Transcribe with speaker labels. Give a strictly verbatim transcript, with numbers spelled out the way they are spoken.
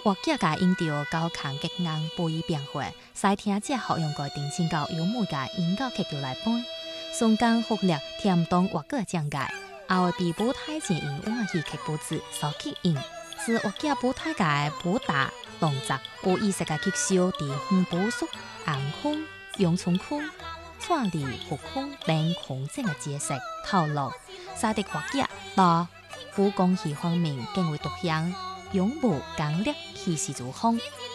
Speaker 1: 活脚甲音调高亢激昂，不易变化，使听者好用个定情到幽默甲音乐曲调来伴，松冈福力甜动活个讲解，也会被舞台前因晚戏剧布置所吸引，使活脚舞台界舞打动作有意识个吸收伫黄埔宿、安坑、永春区、创立福区等空间的角色套路，使得活脚到武功戏方面更为独享。勇武刚烈，气势如风。